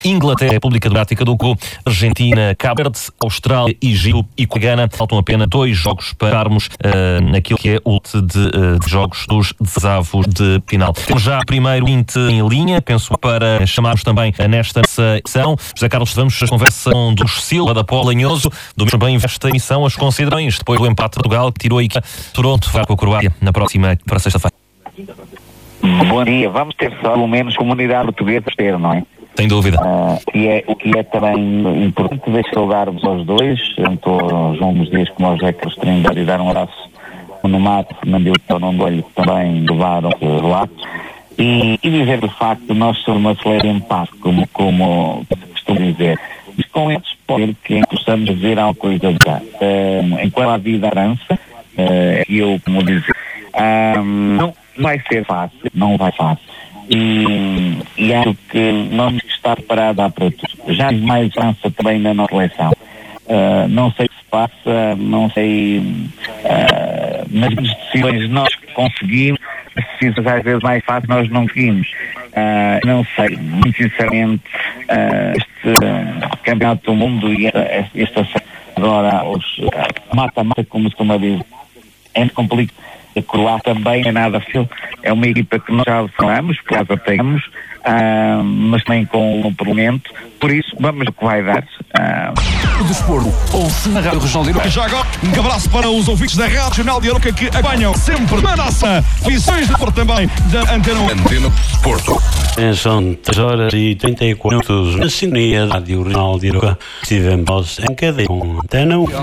Inglaterra, República Democrática do Congo, Argentina, Cabo Verde, Austrália, Egito e Gana. Faltam apenas 2 jogos para estarmos naquilo que é o lote de jogos dos 18avos de final. Temos já primeiro 20 em linha, penso, para chamarmos também nesta sessão. José Carlos, vamos a conversa com Domingos Silva, da Pó Lanhoso. Domingos, bem, esta emissão, as considerações depois do empate de Portugal, que tirou a equipa Toronto, vai com a Croácia na próxima, para sexta-feira. Bom dia, vamos ter só pelo menos comunidade portuguesa a ter, não é? Sem dúvida. O que é também importante, deixo saudar-vos aos dois, tanto ao João dos Dias como ao José Carlos Trindade, e dar um abraço no Mato, Fernando e o Nondolho, que também levaram o relato, e dizer de facto, nós somos uma celeira em paz, como costumo dizer. Mas com eles pode que possamos dizer alguma coisa de cá. Enquanto a vida avança, eu, como dizer, não vai ser fácil, não vai fácil. E acho que não temos que estar preparados para tudo. Já mais avança também na nossa eleição. Não sei o que se passa, não sei, nas decisões nós conseguimos, decisões às vezes mais fáceis nós não conseguimos. Não sei, muito sinceramente, este campeonato do mundo e esta agora, mata-mata, como se costuma dizer, é complicado. A Croácia também é nada fácil, é uma equipa que nós já falamos, que nós temos, mas também com um parlamento, por isso vamos ver o que vai dar. O desporto, ouve-se na Rádio Regional de Aroca. Já agora, um abraço para os ouvintes da Rádio Regional de Aroca que acompanham sempre na nossa visões de Porto também da Antena Porto. São 3h34 na sintonia da Rádio Regional de Aroca. Estivemos em cadeia com Antena